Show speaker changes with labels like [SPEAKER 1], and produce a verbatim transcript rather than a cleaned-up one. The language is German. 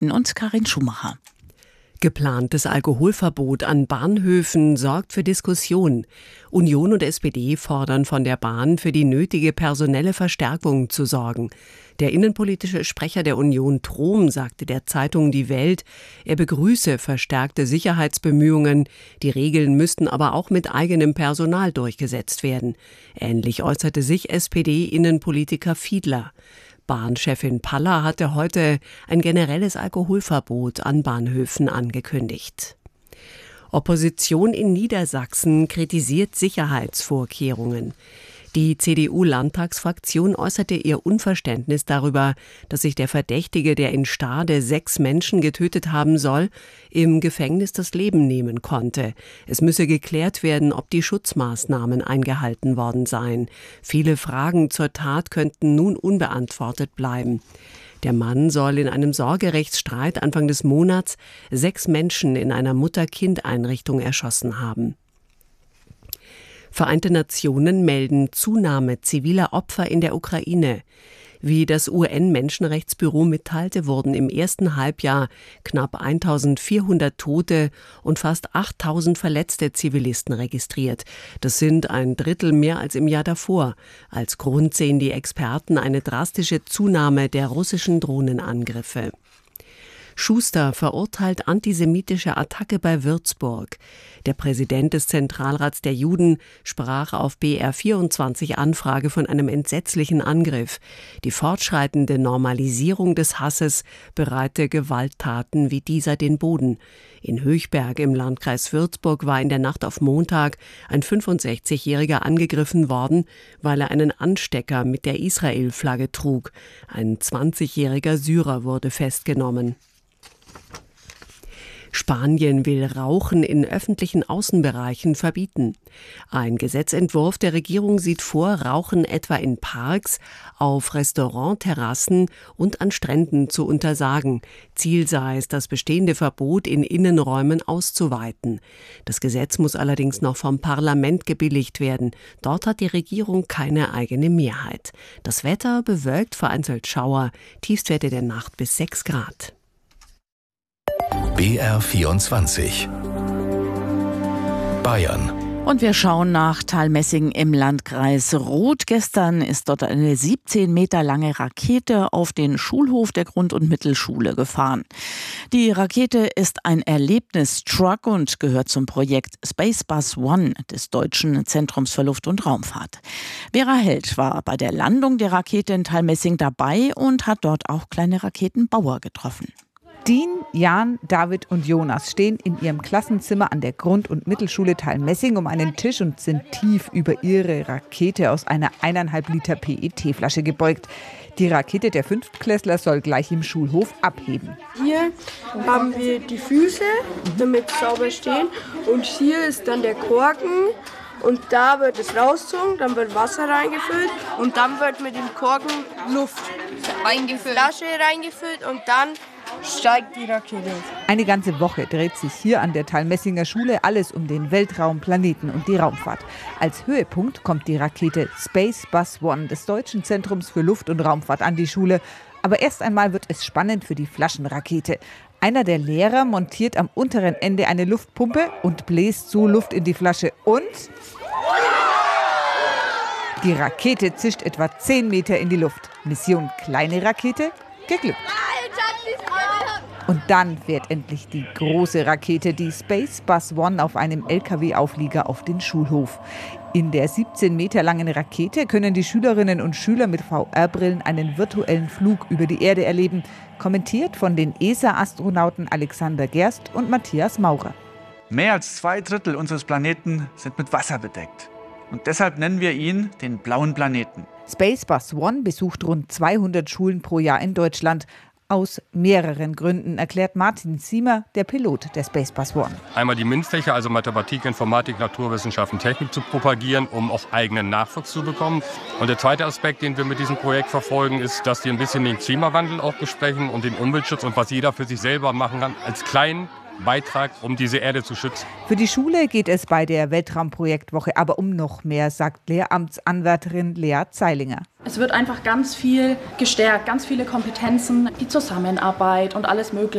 [SPEAKER 1] Nachrichten und Karin Schumacher.
[SPEAKER 2] Geplantes Alkoholverbot an Bahnhöfen sorgt für Diskussion. Union und S P D fordern von der Bahn, für die nötige personelle Verstärkung zu sorgen. Der innenpolitische Sprecher der Union, Trom, sagte der Zeitung Die Welt, er begrüße verstärkte Sicherheitsbemühungen. Die Regeln müssten aber auch mit eigenem Personal durchgesetzt werden. Ähnlich äußerte sich S P D-Innenpolitiker Fiedler. Bahnchefin Paller hatte heute ein generelles Alkoholverbot an Bahnhöfen angekündigt. Opposition in Niedersachsen kritisiert Sicherheitsvorkehrungen. Die C D U-Landtagsfraktion äußerte ihr Unverständnis darüber, dass sich der Verdächtige, der in Stade sechs Menschen getötet haben soll, im Gefängnis das Leben nehmen konnte. Es müsse geklärt werden, ob die Schutzmaßnahmen eingehalten worden seien. Viele Fragen zur Tat könnten nun unbeantwortet bleiben. Der Mann soll in einem Sorgerechtsstreit Anfang des Monats sechs Menschen in einer Mutter-Kind-Einrichtung erschossen haben. Vereinte Nationen melden Zunahme ziviler Opfer in der Ukraine. Wie das U N-Menschenrechtsbüro mitteilte, wurden im ersten Halbjahr knapp eintausendvierhundert Tote und fast achttausend verletzte Zivilisten registriert. Das sind ein Drittel mehr als im Jahr davor. Als Grund sehen die Experten eine drastische Zunahme der russischen Drohnenangriffe. Schuster verurteilt antisemitische Attacke bei Würzburg. Der Präsident des Zentralrats der Juden sprach auf B R vierundzwanzig Anfrage von einem entsetzlichen Angriff. Die fortschreitende Normalisierung des Hasses bereite Gewalttaten wie dieser den Boden. In Höchberg im Landkreis Würzburg war in der Nacht auf Montag ein fünfundsechzigjähriger angegriffen worden, weil er einen Anstecker mit der Israel-Flagge trug. Ein zwanzigjähriger Syrer wurde festgenommen. Spanien will Rauchen in öffentlichen Außenbereichen verbieten. Ein Gesetzentwurf der Regierung sieht vor, Rauchen etwa in Parks, auf Restaurantterrassen und an Stränden zu untersagen. Ziel sei es, das bestehende Verbot in Innenräumen auszuweiten. Das Gesetz muss allerdings noch vom Parlament gebilligt werden. Dort hat die Regierung keine eigene Mehrheit. Das Wetter bewölkt, vereinzelt Schauer, Tiefstwerte der Nacht bis sechs Grad.
[SPEAKER 3] B R vierundzwanzig Bayern.
[SPEAKER 1] Und wir schauen nach Thalmessing im Landkreis Roth. Gestern ist dort eine siebzehn Meter lange Rakete auf den Schulhof der Grund- und Mittelschule gefahren. Die Rakete ist ein Erlebnistruck und gehört zum Projekt Spacebus One des Deutschen Zentrums für Luft- und Raumfahrt. Vera Held war bei der Landung der Rakete in Thalmessing dabei und hat dort auch kleine Raketenbauer getroffen.
[SPEAKER 4] Dean, Jan, David und Jonas stehen in ihrem Klassenzimmer an der Grund- und Mittelschule Thalmessing um einen Tisch und sind tief über ihre Rakete aus einer eineinhalb Liter P E T-Flasche gebeugt. Die Rakete der Fünftklässler soll gleich im Schulhof abheben.
[SPEAKER 5] Hier haben wir die Füße, damit sie sauber stehen. Und hier ist dann der Korken. Und da wird es rausgezogen, dann wird Wasser reingefüllt und dann wird mit dem Korken Luft reingefüllt, Flasche reingefüllt und dann steigt die Rakete.
[SPEAKER 4] Eine ganze Woche dreht sich hier an der Thalmessinger Schule alles um den Weltraum, Planeten und die Raumfahrt. Als Höhepunkt kommt die Rakete Spacebus One des Deutschen Zentrums für Luft- und Raumfahrt an die Schule. Aber erst einmal wird es spannend für die Flaschenrakete. Einer der Lehrer montiert am unteren Ende eine Luftpumpe und bläst so Luft in die Flasche und die Rakete zischt etwa zehn Meter in die Luft. Mission kleine Rakete, geglückt. Und dann fährt endlich die große Rakete, die Spacebus One, auf einem L K W-Auflieger auf den Schulhof. In der siebzehn Meter langen Rakete können die Schülerinnen und Schüler mit V R-Brillen einen virtuellen Flug über die Erde erleben. Kommentiert von den E S A-Astronauten Alexander Gerst und Matthias Maurer.
[SPEAKER 6] Mehr als zwei Drittel unseres Planeten sind mit Wasser bedeckt. Und deshalb nennen wir ihn den blauen Planeten.
[SPEAKER 4] Spacebus One besucht rund zweihundert Schulen pro Jahr in Deutschland. Aus mehreren Gründen, erklärt Martin Ziemer, der Pilot der Spacebus One.
[SPEAKER 7] Einmal die MINT-Fächer, also Mathematik, Informatik, Naturwissenschaften, Technik zu propagieren, um auch eigenen Nachwuchs zu bekommen. Und der zweite Aspekt, den wir mit diesem Projekt verfolgen, ist, dass wir ein bisschen den Klimawandel auch besprechen und den Umweltschutz und was jeder für sich selber machen kann, als kleinen Beitrag, um diese Erde zu schützen.
[SPEAKER 4] Für die Schule geht es bei der Weltraumprojektwoche aber um noch mehr, sagt Lehramtsanwärterin Lea Zeilinger.
[SPEAKER 8] Es wird einfach ganz viel gestärkt, ganz viele Kompetenzen, die Zusammenarbeit und alles Mögliche.